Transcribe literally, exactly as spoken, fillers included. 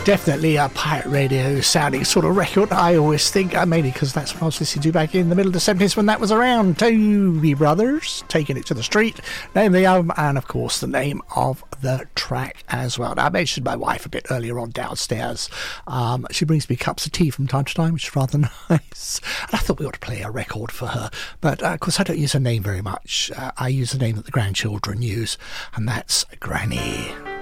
Definitely a pirate radio sounding sort of record, I always think, uh, mainly because that's what I was listening to back in the middle of the seventies when that was around. Toby Brothers, Taking It to the Street, name of the album, and of course the name of the track as well. Now, I mentioned my wife a bit earlier on downstairs. Um, she brings me cups of tea from time to time, which is rather nice. And I thought we ought to play a record for her. But uh, of course, I don't use her name very much. Uh, I use the name that the grandchildren use, and that's Granny.